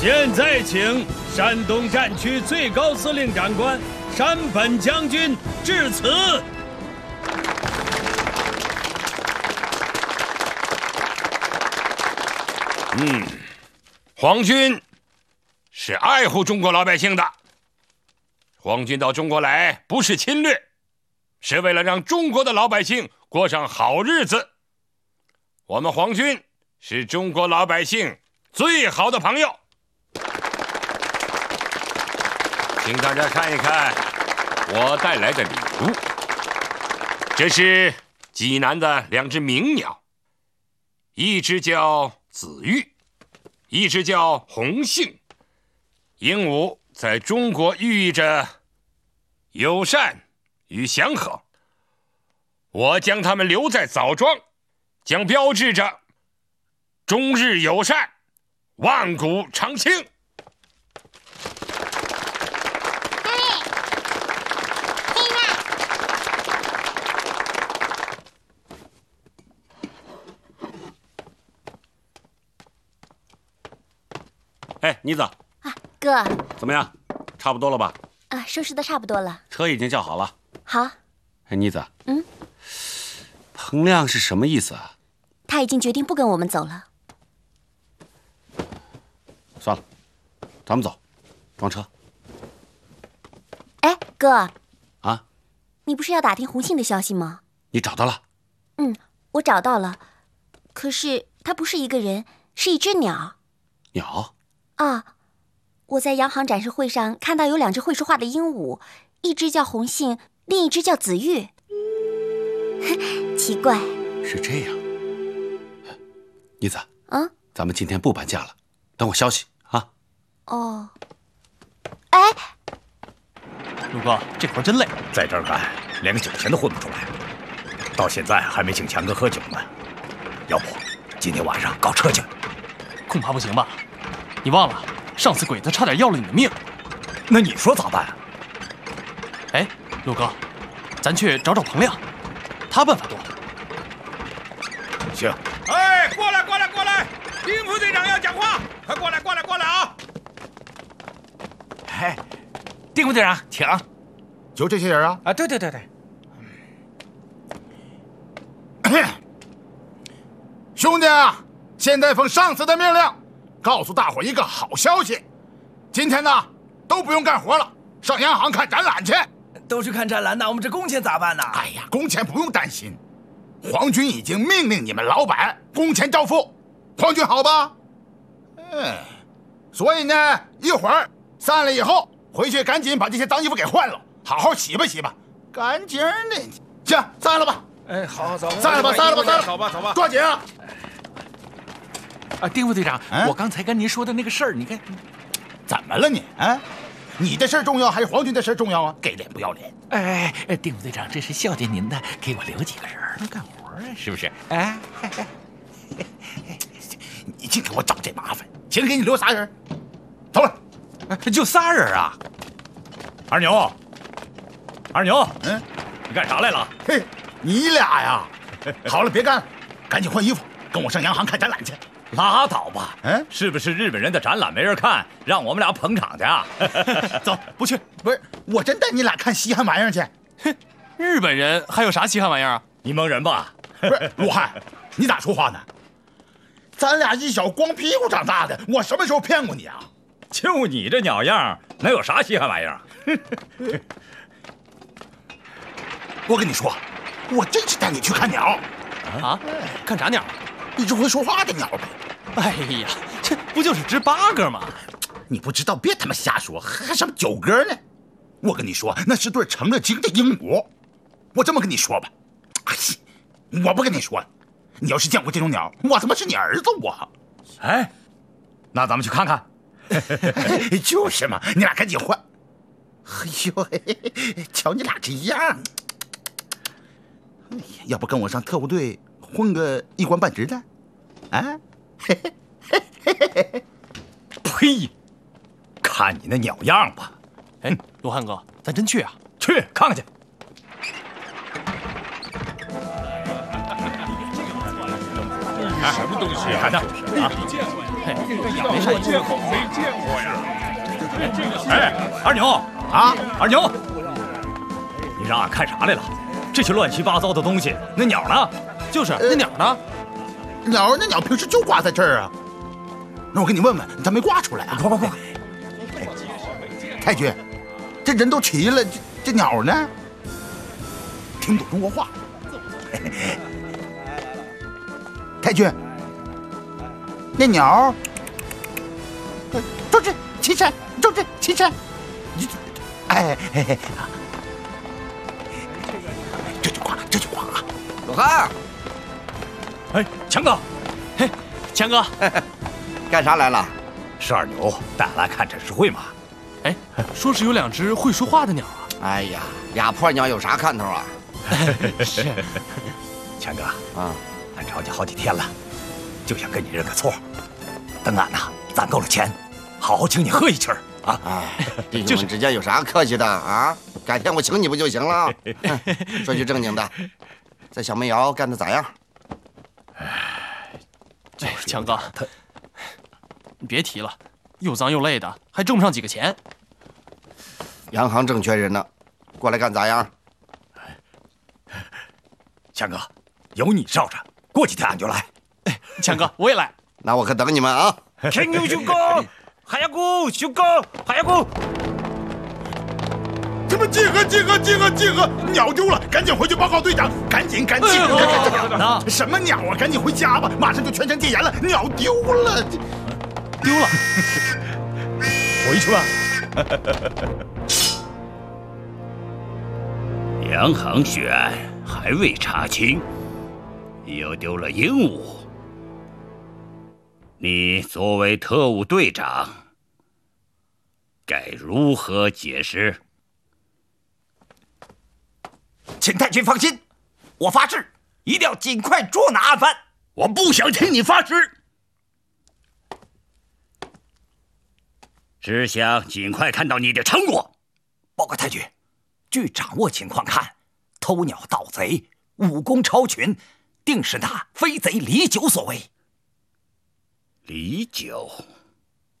现在请山东战区最高司令长官山本将军致辞。 皇军是爱护中国老百姓的。皇军到中国来不是侵略，是为了让中国的老百姓过上好日子。我们皇军是中国老百姓最好的朋友。请大家看一看我带来的礼物，这是济南的2只鸣鸟，一只叫紫玉，一只叫红杏。鹦鹉在中国寓意着友善与祥和，我将它们留在枣庄，将标志着中日友善，万古长青。 哎，妮子啊，哥， 怎么样？差不多了吧？ 啊，收拾的差不多了。 车已经叫好了。 好。 哎，妮子，彭亮是什么意思啊？ 他已经决定不跟我们走了。 算了，咱们走，装车。 哎，哥。 啊？ 你不是要打听红杏的消息吗？ 你找到了？ 我找到了，可是它不是一个人，是一只鸟。 鸟？ 啊，我在洋行展示会上看到有2只会说话的鹦鹉，一只叫红杏，另一只叫紫玉。奇怪。 是这样。妮子，咱们今天不搬家了，等我消息啊。 哦。哎， 陆哥，这活真累， 在这儿干，连个酒钱都混不出来，到现在还没请强哥喝酒呢。要不今天晚上搞车去？ 恐怕不行吧？你忘了上次鬼子差点要了你的命， 那你说咋办啊？ 哎，陆哥，咱去找找彭亮，他办法多。 行。 哎，过来，丁副队长要讲话，快过来啊！ 哎，丁副队长，请。 就这些人啊？ 啊，对。 兄弟啊，现在奉上司的命令，告诉大伙一个好消息，今天呢都不用干活了，上洋行看展览去。 都去看展览，那我们这工钱咋办呢？ 哎呀，工钱不用担心，皇军已经命令你们老板工钱照付，皇军好吧？所以呢，一会儿散了以后，回去赶紧把这些脏衣服给换了，好好洗吧，干净的。行，散了吧。 哎，好，走， 散了吧， 走吧， 抓紧啊！ 啊，丁副队长，我刚才跟您说的那个事儿，你看， 怎么了你啊？你的事儿重要还是皇军的事儿重要啊？给脸不要脸！ 哎，丁副队长，这是孝敬您的，给我留几个人干活啊，是不是？哎， 你净给我找这麻烦，请给你留仨人，走了。 就仨人啊？二牛，你干啥来了？ 嘿，你俩呀？好了，别干了，赶紧换衣服，跟我上洋行看展览去。 拉倒吧！是不是日本人的展览没人看，让我们俩捧场去啊？ 走，不去，不是，我真带你俩看稀罕玩意儿去。 哼，日本人还有啥稀罕玩意儿啊？ 你蒙人吧？ 不是，鲁汉，你咋说话呢？咱俩一小光屁股长大的，我什么时候骗过你啊？ 就你这鸟样，能有啥稀罕玩意儿啊？ 我跟你说，我真是带你去看鸟。 啊？看啥鸟？ 一只会说话的鸟呗。 哎呀，这不就是只八哥吗？ 你不知道别他妈瞎说，还什么9哥呢？我跟你说，那是对成了精的鹦鹉。我这么跟你说吧，我不跟你说了。你要是见过这种鸟，我他妈是你儿子我。 哎，那咱们去看看。 就是嘛，你俩赶紧换。哎呦，瞧你俩这样，要不跟我上特务队混个一官半职的？啊？ 呸！看你那鸟样吧。 哎，罗汉哥，咱真去啊？ 去看看去。 什么东西啊？ 看那啊！ 嘿，没啥意思。 没见过呀。 哎，二牛啊，二牛，你让俺看啥来了？这些乱七八糟的东西，那鸟呢？ 就是那鸟呢？ 那鸟平时就挂在这儿啊。那我给你问问，它没挂出来啊？不，太君，这人都齐了，这鸟呢？听不懂中国话。太君，那鸟周至齐全，周至齐全。哎，这句话啊。 鲁汉， 哎，强哥， 嘿，强哥， 干啥来了？ 是二牛带俺来看展示会嘛？ 哎，说是有2只会说话的鸟啊。 哎呀，俩破鸟有啥看头啊？ 是， 强哥啊，俺找你好几天了，就想跟你认个错。等俺呐攒够了钱，好好请你喝一曲啊！ 哎，弟兄们之间有啥客气的啊？改天我请你不就行了？说句正经的，在小煤窑干的咋样？ 强哥，你别提了，又脏又累的，还挣不上几个钱。 洋行正缺人呢，过来干咋样？ 强哥，有你罩着，过几天俺就来。 强哥，我也来。 那我可等你们啊！ 天牛兄哥，海牙姑兄哥，海牙姑。 什么集合！鸟丢了，赶紧回去报告队长！赶紧！什么鸟啊？赶紧回家吧，马上就全城戒严了，鸟丢了。 回去吧。 洋行血案还未查清，又丢了鹦鹉。你作为特务队长，该如何解释？ 请太君放心，我发誓一定要尽快捉拿案犯。 我不想听你发誓，只想尽快看到你的成果。 报告太君，据掌握情况看，偷鸟盗贼武功超群，定是那飞贼李九所为。 李九。